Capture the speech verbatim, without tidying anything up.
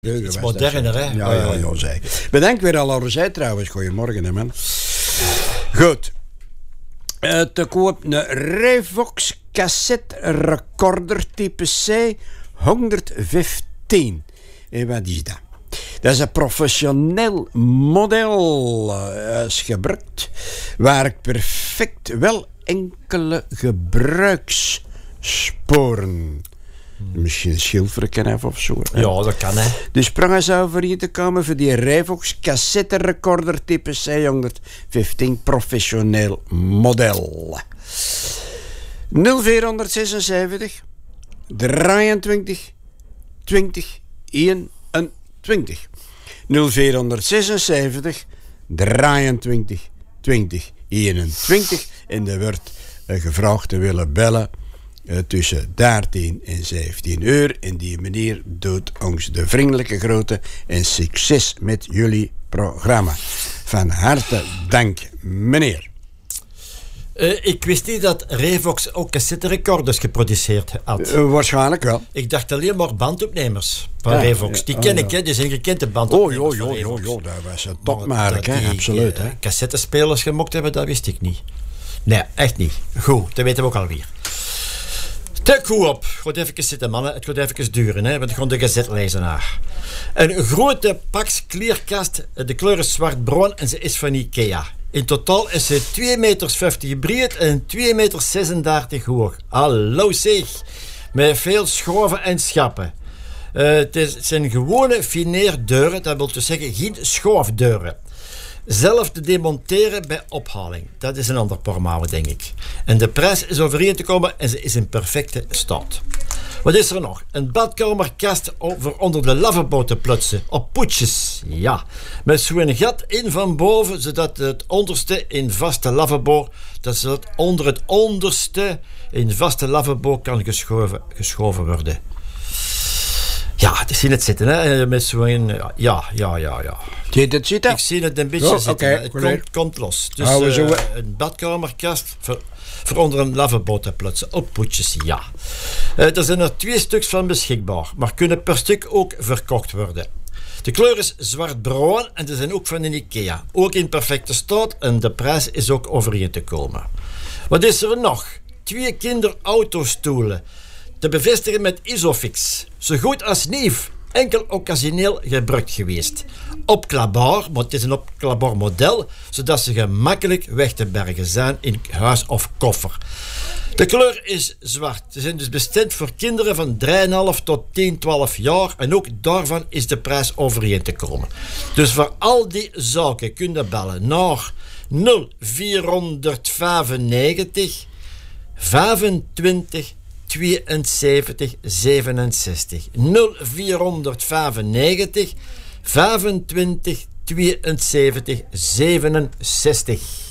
Iets moderner, hè? Ja, ja, ja, zei. Bedankt weer al Orzij trouwens. Goedemorgen, hè, man. Goed. Uh, te koop een Revox cassette recorder type C honderdvijftien. En wat is dat? Dat is een professioneel model. Uh, is gebruikt. Werkt perfect. Wel enkele gebruikssporen. Misschien een schilferen even of zo. Hè? Ja, dat kan, hè. Dus prang zou voor hier te komen voor die Revox cassette recorder type C honderdvijftien professioneel model. nul vierhonderdzesenzeventig drieëntwintig twintig eenentwintig nul vierhonderdzesenzeventig drieëntwintig twintig eenentwintig en er wordt uh, gevraagd te willen bellen uh, tussen dertien en zeventien uur. En die meneer doet ons de vriendelijke groeten en succes met jullie programma. Van harte dank, meneer. Uh, ik wist niet dat Revox ook cassette-recorders geproduceerd had. Uh, waarschijnlijk wel. Ik dacht alleen maar bandopnemers van ja, Revox. Die ja, ken oh, ik, ja. hè. Die zijn gekende bandopnemers. Oh, joh, joh, joh, joh, dat was een topmerk, hè. Die, Absoluut, die, hè. Cassettespelers gemokt hebben, dat wist ik niet. Nee, echt niet. Goed, dat weten we ook alweer. Te goed op. Goed even zitten, mannen. Het gaat even duren, hè. Want ik ga de gazette lezen naar. Een grote Pax kleerkast. De kleur is zwart-bruin en ze is van Ikea. In totaal is ze twee meter vijftig breed en twee meter zesendertig hoog. Hallo zeg. Met veel schroeven en schappen. Uh, het, is, het zijn gewone fineerdeuren. Dat wil dus zeggen geen schoofdeuren. Zelf te demonteren bij ophaling. Dat is een ander pormouw, denk ik. En de prijs is overeen te komen en ze is in perfecte staat. Wat is er nog? Een badkamerkast voor onder de lavabo te plutsen. Op poetjes. Ja. Met zo'n gat in van boven, zodat het onderste in vaste lavabo, dat zodat onder het onderste in vaste lavabo kan geschoven, geschoven worden. Ja, het is in het zitten, hè. Met zo'n... Ja, ja, ja, ja. Zie je het zitten? Ik zie het een beetje oh, zitten. Okay, het komt, komt los. Dus uh, uh, een badkamerkast voor, voor onder een lavabo te plutsen. Op poetjes, ja. Uh, er zijn er twee stuks van beschikbaar, maar kunnen per stuk ook verkocht worden. De kleur is zwart-bruin en ze zijn ook van een Ikea. Ook in perfecte staat en de prijs is ook overeen te komen. Wat is er nog? Twee kinderautostoelen. Te bevestigen met Isofix. Zo goed als nieuw. Enkel occasioneel gebruikt geweest. Opklapbaar, maar het is een opklapbaar model, zodat ze gemakkelijk weg te bergen zijn in huis of koffer. De kleur is zwart. Ze zijn dus bestemd voor kinderen van drie komma vijf tot tien, twaalf jaar en ook daarvan is de prijs overeen te komen. Dus voor al die zaken kun je bellen naar nul vierhonderdvijfennegentig vijfentwintig tweeënzeventig zevenenzestig nul vierhonderdvijfennegentig vijfentwintig tweeënzeventig zevenenzestig.